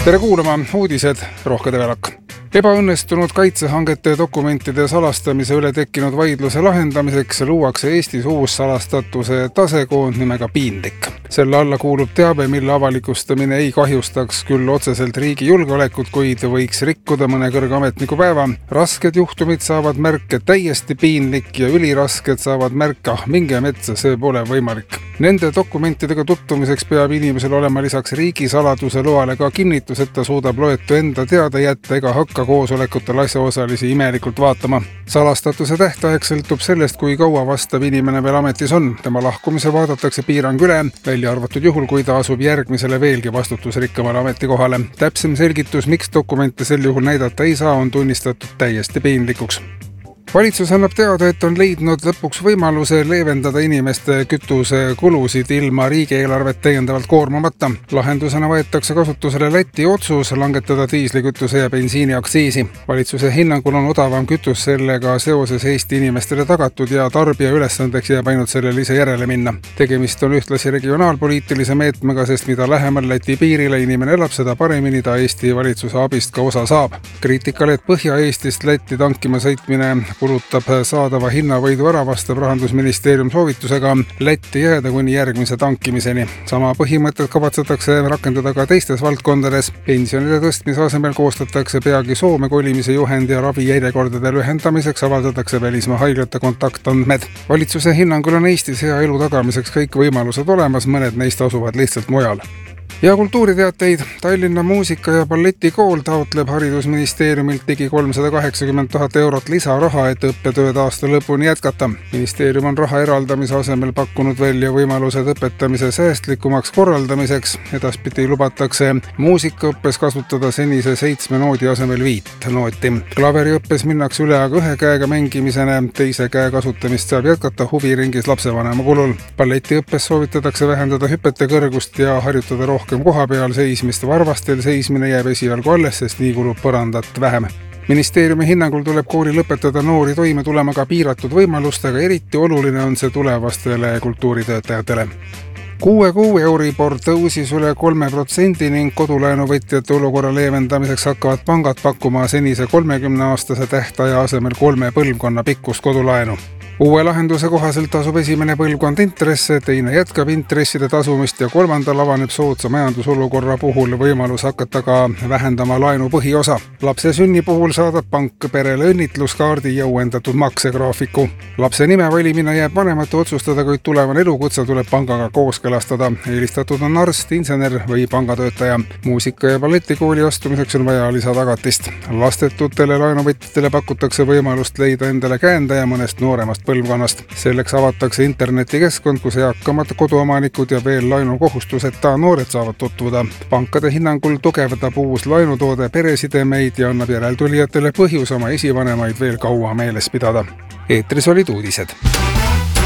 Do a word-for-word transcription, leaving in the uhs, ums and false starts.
Tere kuulama, uudised Rohke Develak. Ebaõnnestunud kaitsehangete dokumentide salastamise üle tekkinud vaidluse lahendamiseks luuakse Eestis uus salastatuse tasekoond nimega Piinlik. Selle alla kuulub teabe, mille avalikustamine ei kahjustaks küll otseselt riigi julgeolekut, kuid võiks rikkuda mõne kõrge ametniku päeva. Rasked juhtumid saavad märke täiesti piinlik ja ülirasked saavad märka minge metsa, see pole võimalik. Nende dokumentidega tutvumiseks peab inimesel olema lisaks riigisaladuse loale ka kinnitus, et ta suudab loetu enda teada jätta ega hakka koosolekutel asjaosalisi imelikult vaatama. Salastatuse tähtaeg sõltub sellest, kui kaua vastav inimene veel ametis on. Tema lahkumise vaadatakse piirang üle, välja arvatud juhul, kui ta asub järgmisele veelgi vastutusrikkamale ametikohale. Täpsem selgitus, miks dokumente sel juhul näidata ei saa, on tunnistatud täiesti piinlikuks. Valitsus annab teada, et on leidnud lõpuks võimaluse leevendada inimeste kütusekulusid ilma riigieelarvet täiendavalt koormamata. Lahendusena võetakse kasutusele Läti otsus langetada diislikütuse ja bensiini aktsiisi. Valitsuse hinnangul on odavam kütus sellega seoses Eesti inimestele tagatud ja tarbija ülesandeks jääb ainult sellele ise järele minna. Tegemist on ühtlasi regionaalpoliitilise meetmega, sest mida lähemal Läti piirile inimene elab, seda paremini ta Eesti valitsuse abist ka osa saab. Kriitikale, et Põhja-Eestist Lätti tankima sõitmine kulutab saadava hinnavõidu ära, vastab Rahandusministeerium soovitusega Lätti jääda kuni järgmise tankimiseni. Sama põhimõtted kavatsetakse rakendada ka teistes valdkondades. Pensionide tõstmise asemel koostatakse peagi Soome kolimise juhend ja ravijärjekordade lühendamiseks avaldatakse välismaa haiglate kontaktandmed. Valitsuse hinnangul on Eestis hea elu tagamiseks kõik võimalused olemas, mõned neist asuvad lihtsalt mujal. Ja kultuuriteateid. Tallinna muusika- ja balletikool taotleb haridusministeeriumilt ligi kolmsada kaheksakümmend tuhat eurot lisaraha, et õppetööd aasta lõpuni jätkata. Ministeerium on raha eraldamise asemel pakkunud välja võimalused õpetamise säästlikumaks korraldamiseks. Edaspidi lubatakse muusikaõppes kasutada senise seitsme noodi asemel viit nooti. Klaveriõppes minnakse üle aga ühe käega mängimisena, teise käe kasutamist saab jätkata huviringis lapsevanema kulul. Balletiõppes soovitatakse vähendada hüpete kõrgust ja harjutada rohkem koha peal seismist. Varvastel seismine jääb esialgu alles, sest nii kulub põrandat vähem. Ministeeriumi hinnangul tuleb kooli lõpetada noori toime tulema ka piiratud võimalustega, eriti oluline on see tulevastele kultuuritöötajatele. Kuue kuu Euribor tõusis üle kolme protsendi ning kodulaenuvõtjate olukorra leevendamiseks hakkavad pangad pakkuma senise kolmekümne aastase tähtaja asemel kolme põlvkonna pikkust kodulaenu. Uue lahenduse kohaselt tasub esimene põlvkond intresse, teine jätkab intresside tasumist ja kolmandal avaneb soodsa majandusolukorra puhul võimalus hakata ka vähendama laenu põhiosa. Lapse sünni puhul saadab pank perele õnnitluskaardi ja uuendatud maksegraafiku. Lapse nime valimine jääb vanemate otsustada, kuid tulevane elukutse tuleb pangaga kooskõlastada. Eelistatud on arst, insener või pangatöötaja. Muusika- ja balletikooli astumiseks on vaja lisatagatist. Lastetutele laenuvõtjatele pakutakse võimalust leida endale käendaja mõnest nooremast põlvkonnast. Selleks avatakse internetikeskkond, kus eakamad koduomanikud ja veel laenukohustuseta noored saavad tutvuda. Pankade hinnangul tugevdab uus laenutoode peresidemeid ja annab järeltulijatele põhjus oma esivanemaid veel kaua meeles pidada. Eetris olid uudised.